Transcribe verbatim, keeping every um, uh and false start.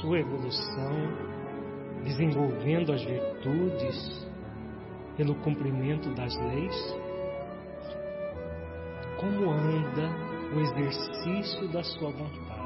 sua evolução, desenvolvendo as virtudes pelo cumprimento das leis? Como anda o exercício da sua vontade?